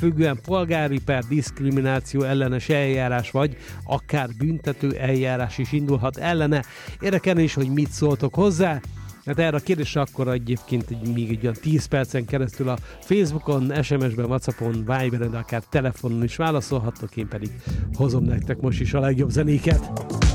függően polgári per diszkrimináció ellenes eljárás, vagy akár büntető eljárás is indulhat ellene. Érdekelne is, hogy mit szóltok hozzá. Hát erre a kérdésre akkor egyébként még egy olyan 10 percen keresztül a Facebookon, SMS-ben, Whatsappon, Viberen, de akár telefonon is válaszolhattok, én pedig hozom nektek most is a legjobb zenéket.